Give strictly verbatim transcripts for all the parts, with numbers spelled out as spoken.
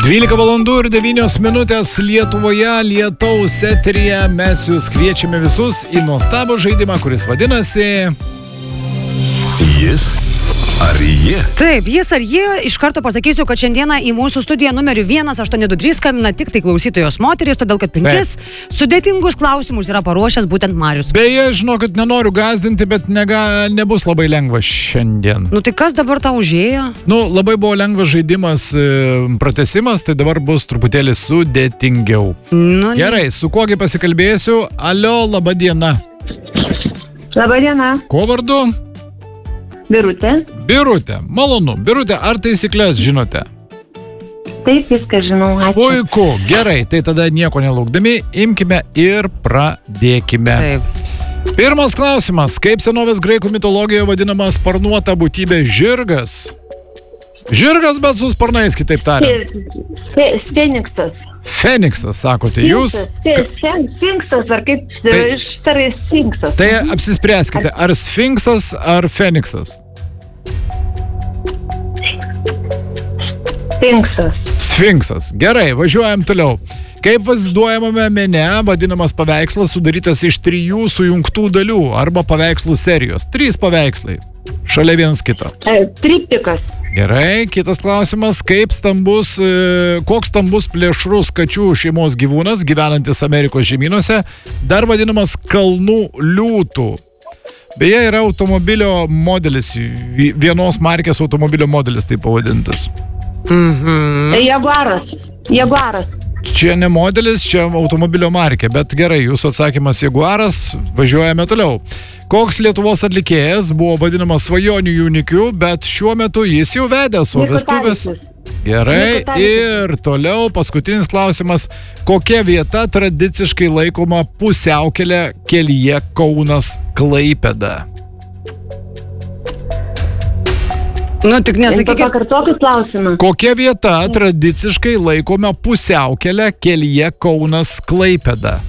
dvylika valandų ir devynios minutės Lietuvoje, lietaus eteryje. Mes jūs kviečiame visus į nuostabų žaidimą, kuris vadinasi... Jis ar jie? Taip, jis ar jie. Iš karto pasakysiu, kad šiandieną į mūsų studiją numeriu vienas aštuoni du trys skambina tik tai klausytojos moteris, todėl kad penkis sudėtingus klausimus yra paruošęs būtent Marius. Beje, žinau, kad nenoriu gąsdinti, bet nega, nebus labai lengva šiandien. Nu tai kas dabar tau užėjo? Nu, labai buvo lengvas žaidimas, pratęsimas, tai dabar bus truputėlį sudėtingiau. Nu, Gerai, su kuogi pasikalbėsiu? Alio, laba diena. Labą dieną, Ko vardu? Birutė. Birutė, malonu. Birutė, ar taisyklės žinote? Taip, viską žinau, ačiū. Puiku, gerai, tai tada nieko nelaukdami, imkime ir pradėkime. Taip. Pirmas klausimas. Kaip senovės graikų mitologijoje vadinama sparnuota būtybė žirgas? Žirgas, bet su sparnais, kitaip tariant. Feniksas. Feniksas, sakote jūs? Sfinksas, ar kaip Tai- ištarai sfinksas. Tai apsispręskite, ar sfinksas, ar feniksas? Sfinksas. Sfinksas. Gerai, važiuojam toliau. Kaip vaizduojamame mene vadinamas paveikslas sudarytas iš trijų sujungtų dalių arba paveikslų serijos? Trys paveikslai. Šalia vienas kito. E, Triptikas. Gerai, kitas klausimas. Kaip stambus, e, koks stambus plėšrus kačių šeimos gyvūnas, gyvenantis Amerikos žemynuose, dar vadinamas kalnų liūtų? Beje, yra automobilio modelis, vi- vienos markės automobilio modelis taip pavadintas. Mhm. E, Jaguaras. Jaguaras. Čia ne modelis, čia automobilio markė, bet gerai, jūsų atsakymas Jaguaras, važiuojame toliau. Koks Lietuvos atlikėjas buvo vadinamas svajonių jaunikiu, bet šiuo metu jis jau vedė savo vestuvės. Mikutavičius. Gerai, Mikutavičius. ir toliau paskutinis klausimas. Kokia vieta tradiciškai laikoma pusiaukelė kelyje Kaunas Klaipėda? Nu tik Tai nesakykit. pakartokit klausimą. Kokia vieta tradiciškai laikoma pusiaukelė kelyje Kaunas Klaipėda?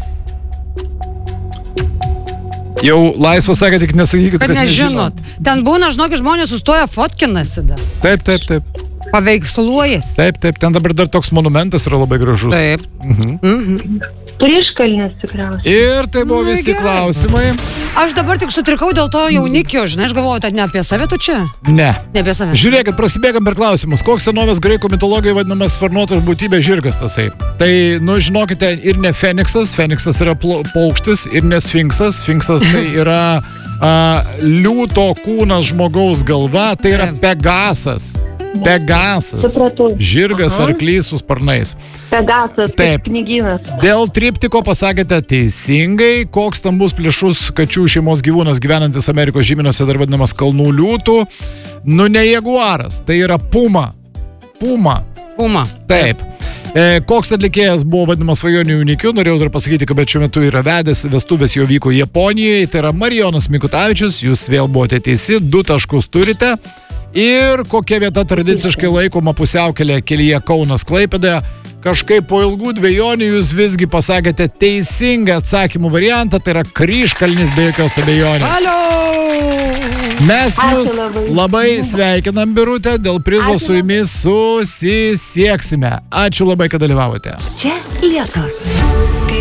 Jau laisvas sakė, tik nesakykit, Kad nežinot. Ten būna, žinokit, žmonės sustoja fotkinasi dar. Taip, taip, taip. Paveiksluojas. Taip, taip, ten dabar dar toks monumentas yra labai gražus. Taip. Mhm. Mhm. Prieškalnis tikriausiai. Ir tai buvo Na, visi gerai. klausimai. Aš dabar tik sutrikau dėl to jaunikio, žinai, aš galvoju, kad ne apie save tu čia. Ne. Ne apie save. Žiūrėkit, prasidėkam per klausimus. Koks senovės graikų mitologijoje vadinamas sparnuotos būtybė žirgas tasai? Tai, nu, žinokite, ir ne Feniksas, Feniksas yra plo- paukštis, ir ne Sfinksas, Sfinksas tai yra a, liūto kūnas žmogaus galva, tai yra Taip. Pegasas. Pegasas. Supratau. Žirgas Aha. arklys su sparnais. Pegasas, Taip. kaip knygynas. Dėl triptiko pasakėte teisingai, koks stambus plėšrus kačių šeimos gyvūnas gyvenantis Amerikos žemynuose dar vadinamas kalnų liūtų. Nu, ne jaguaras, tai yra puma. Puma. Puma. Taip. E, koks atlikėjas buvo vadinamas svajonių jaunikiu, norėjau dar pasakyti, kad šiuo metu yra vedęs, vestuvės jo vyko Japonijoje, tai yra Marijonas Mikutavičius, jūs vėl buvote teisi, du taškus turite. Ir kokia vieta tradiciškai laikoma pusiaukelė kelyje Kaunas Klaipėdoje? Kažkaip po ilgų dvejonių jūs visgi pasakėte teisingą atsakymų variantą, tai yra Kryžkalnis be jokios abejonės. Alio! Mes Ačiū jūs labai. labai sveikinam, Birutė, dėl prizo Ačiū su jumis susisieksime. Ačiū labai, kad dalyvavote. Čia Lietus.